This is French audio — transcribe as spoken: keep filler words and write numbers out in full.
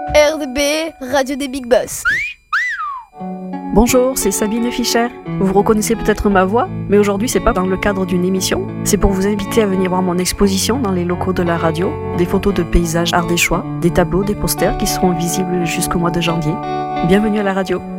R D B, Radio des Big Boss. Bonjour, c'est Sabine Fischer. Vous reconnaissez peut-être ma voix, mais aujourd'hui c'est pas dans le cadre d'une émission. C'est pour vous inviter à venir voir mon exposition dans les locaux de la radio, des photos de paysages ardéchois, des tableaux, des posters qui seront visibles jusqu'au mois de janvier. Bienvenue à la radio.